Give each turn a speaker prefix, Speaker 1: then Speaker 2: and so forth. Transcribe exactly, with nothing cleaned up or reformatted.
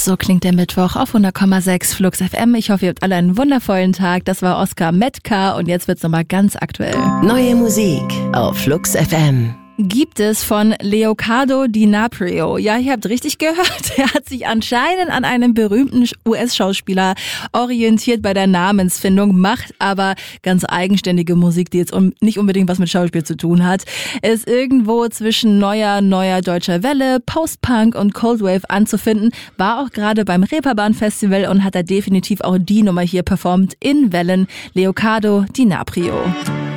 Speaker 1: So klingt der Mittwoch auf hundert Komma sechs Flux F M. Ich hoffe, ihr habt alle einen wundervollen Tag. Das war Oskar Metka und jetzt wird's nochmal ganz aktuell.
Speaker 2: Neue Musik auf Flux F M.
Speaker 1: Gibt es von Leonardo DiCaprio. Ja, ihr habt richtig gehört. Er hat sich anscheinend an einem berühmten U S-Schauspieler orientiert bei der Namensfindung, macht aber ganz eigenständige Musik, die jetzt nicht unbedingt was mit Schauspiel zu tun hat. Er ist irgendwo zwischen neuer, neuer deutscher Welle, Post-Punk und Cold Wave anzufinden, war auch gerade beim Reeperbahn-Festival und hat da definitiv auch die Nummer hier performt in Wellen. Leonardo DiCaprio.